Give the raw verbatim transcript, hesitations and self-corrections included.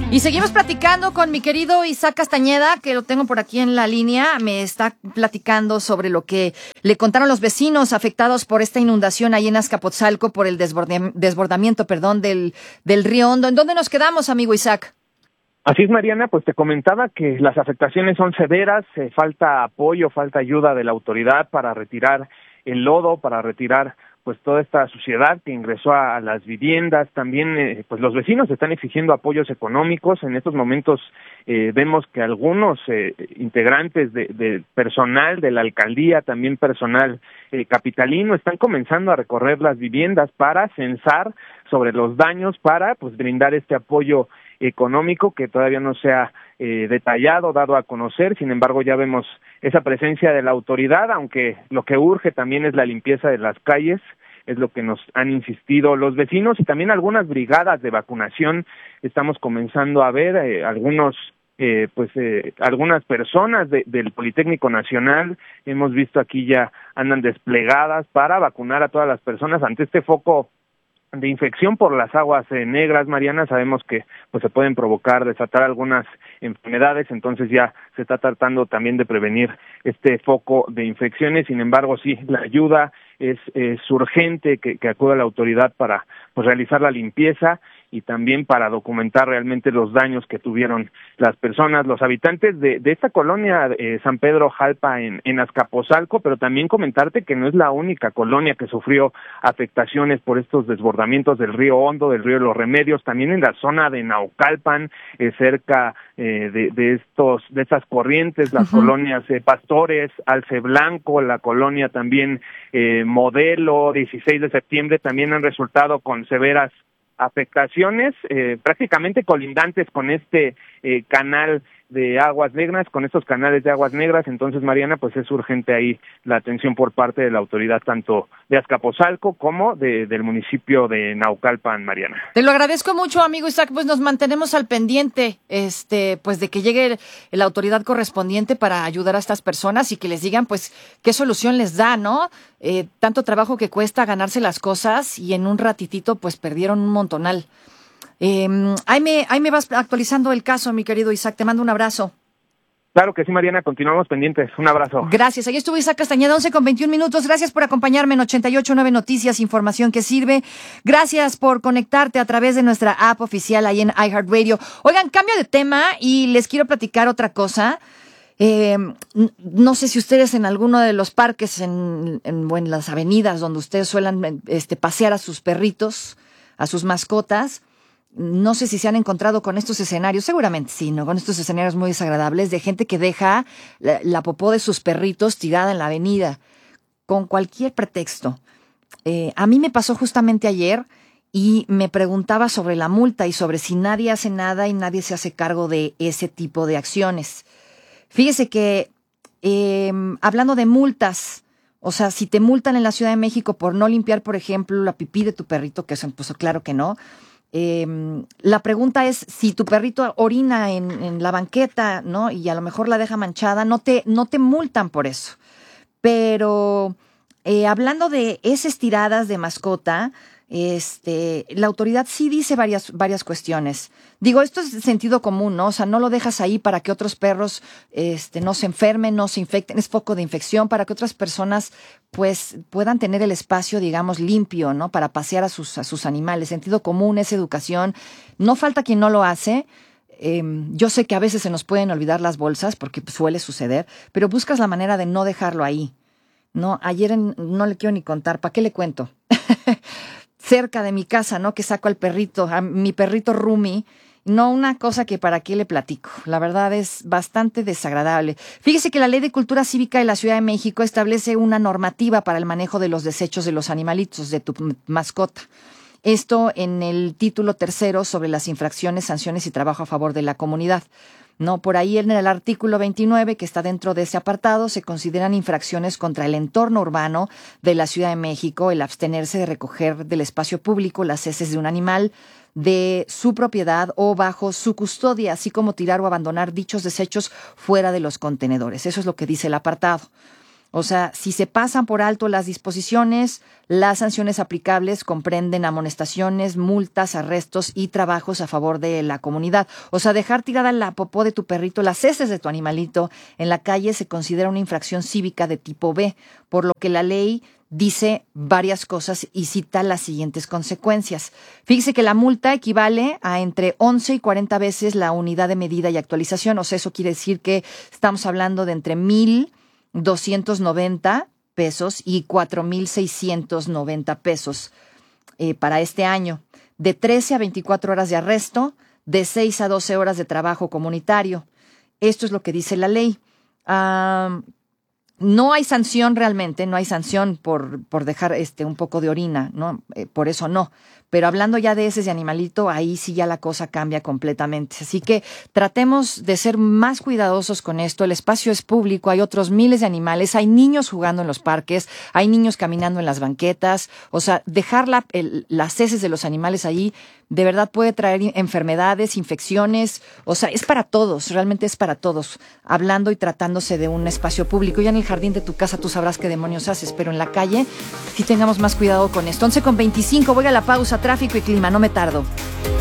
Y seguimos platicando con mi querido Isaac Castañeda, que lo tengo por aquí en la línea. Me está platicando sobre lo que le contaron los vecinos afectados por esta inundación ahí en Azcapotzalco por el desborde- desbordamiento, perdón, del, del río Hondo. ¿En dónde nos quedamos, amigo Isaac? Así es, Mariana, pues te comentaba que las afectaciones son severas, eh, falta apoyo, falta ayuda de la autoridad para retirar el lodo, para retirar pues toda esta suciedad que ingresó a, a las viviendas. También eh, pues los vecinos están exigiendo apoyos económicos. En estos momentos eh, vemos que algunos eh, integrantes de, de personal de la alcaldía, también personal eh, capitalino, están comenzando a recorrer las viviendas para censar sobre los daños, para pues brindar este apoyo económico que todavía no se ha eh, detallado, dado a conocer. Sin embargo, ya vemos esa presencia de la autoridad, aunque lo que urge también es la limpieza de las calles, es lo que nos han insistido los vecinos, y también algunas brigadas de vacunación. Estamos comenzando a ver eh, algunos eh, pues eh, algunas personas de, del Politécnico Nacional, hemos visto aquí ya andan desplegadas para vacunar a todas las personas ante este foco de infección por las aguas eh, negras, Mariana. Sabemos que pues se pueden provocar, desatar algunas enfermedades, entonces ya se está tratando también de prevenir este foco de infecciones. Sin embargo, sí, la ayuda es, es urgente que, que acuda la autoridad para pues realizar la limpieza y también para documentar realmente los daños que tuvieron las personas, los habitantes de, de esta colonia eh, San Pedro Jalpa en, en Azcapotzalco, pero también comentarte que no es la única colonia que sufrió afectaciones por estos desbordamientos del río Hondo, del río Los Remedios. También en la zona de Naucalpan, eh, cerca eh, de, de estos de estas corrientes, las uh-huh. colonias eh, Pastores, Alce Blanco, la colonia también eh, Modelo, dieciséis de septiembre, también han resultado con severas afectaciones eh, prácticamente colindantes con este eh, canal de aguas negras, con estos canales de aguas negras. Entonces, Mariana, pues es urgente ahí la atención por parte de la autoridad tanto de Azcapotzalco como de, del municipio de Naucalpan, Mariana. Te lo agradezco mucho, amigo Isaac, pues nos mantenemos al pendiente, este, pues de que llegue la autoridad correspondiente para ayudar a estas personas y que les digan, pues, qué solución les da, ¿no? Eh, tanto trabajo que cuesta ganarse las cosas y en un ratitito, pues, perdieron un montonal. Eh, ahí, me, ahí me vas actualizando el caso, mi querido Isaac. Te mando un abrazo. Claro que sí, Mariana. Continuamos pendientes. Un abrazo. Gracias. Ahí estuvo Isaac Castañeda, once con veintiún minutos. Gracias por acompañarme en ochenta y ocho punto nueve Noticias, información que sirve. Gracias por conectarte a través de nuestra app oficial ahí en iHeartRadio. Oigan, cambio de tema y les quiero platicar otra cosa. Eh, no sé si ustedes en alguno de los parques en, en, o en las avenidas donde ustedes suelen este, pasear a sus perritos, a sus mascotas, no sé si se han encontrado con estos escenarios, seguramente sí, ¿no? Con estos escenarios muy desagradables de gente que deja la, la popó de sus perritos tirada en la avenida, con cualquier pretexto. Eh, a mí me pasó justamente ayer y me preguntaba sobre la multa y sobre si nadie hace nada y nadie se hace cargo de ese tipo de acciones. Fíjese que, eh, hablando de multas, o sea, si te multan en la Ciudad de México por no limpiar, por ejemplo, la pipí de tu perrito, que eso, pues claro que no. Eh, la pregunta es, si tu perrito orina en, en la banqueta, ¿no? Y a lo mejor la deja manchada, no te, no te multan por eso. Pero eh, hablando de esas tiradas de mascota, este, la autoridad sí dice varias, varias cuestiones. Digo, esto es de sentido común, ¿no? O sea, no lo dejas ahí para que otros perros este, no se enfermen, no se infecten, es foco de infección, para que otras personas pues puedan tener el espacio, digamos, limpio, ¿no? Para pasear a sus, a sus animales. Sentido común, es educación. No falta quien no lo hace. Eh, yo sé que a veces se nos pueden olvidar las bolsas, porque suele suceder, pero buscas la manera de no dejarlo ahí, ¿no? Ayer en, no le quiero ni contar, ¿para qué le cuento? Cerca de mi casa, ¿no? Que saco al perrito, a mi perrito Rumi. No, una cosa que para qué le platico. La verdad es bastante desagradable. Fíjese que la Ley de Cultura Cívica de la Ciudad de México establece una normativa para el manejo de los desechos de los animalitos, de tu mascota. Esto en el título tercero sobre las infracciones, sanciones y trabajo a favor de la comunidad. No, por ahí en el artículo veintinueve, que está dentro de ese apartado, se consideran infracciones contra el entorno urbano de la Ciudad de México el abstenerse de recoger del espacio público las heces de un animal de su propiedad o bajo su custodia, así como tirar o abandonar dichos desechos fuera de los contenedores. Eso es lo que dice el apartado. O sea, si se pasan por alto las disposiciones, las sanciones aplicables comprenden amonestaciones, multas, arrestos y trabajos a favor de la comunidad. O sea, dejar tirada la popó de tu perrito, las heces de tu animalito en la calle se considera una infracción cívica de tipo B, por lo que la ley dice varias cosas y cita las siguientes consecuencias. Fíjese que la multa equivale a entre once y cuarenta veces la unidad de medida y actualización. O sea, eso quiere decir que estamos hablando de entre mil doscientos noventa pesos y cuatro mil seiscientos noventa pesos eh, para este año. De trece a veinticuatro horas de arresto, de seis a doce horas de trabajo comunitario. Esto es lo que dice la ley. Ah... Uh, No hay sanción realmente, no hay sanción por, por dejar este un poco de orina, ¿no? Eh, por eso no. Pero hablando ya de heces de animalito, ahí sí ya la cosa cambia completamente. Así que tratemos de ser más cuidadosos con esto. El espacio es público, hay otros miles de animales, hay niños jugando en los parques, hay niños caminando en las banquetas. O sea, dejar la, el, las heces de los animales ahí de verdad puede traer enfermedades, infecciones. O sea, es para todos, realmente es para todos. Hablando y tratándose de un espacio público. Ya en el jardín de tu casa tú sabrás qué demonios haces, pero en la calle sí tengamos más cuidado con esto. once con veinticinco, voy a la pausa, tráfico y clima, no me tardo.